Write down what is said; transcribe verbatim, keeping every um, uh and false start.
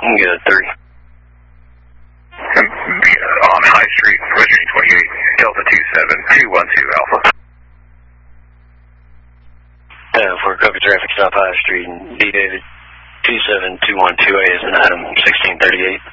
Good, three. On High Street, Western twenty-eight, Delta two seven two one two Alpha. Uh, for copy traffic stop High Street and D David two seven two one two A is an item sixteen thirty-eight.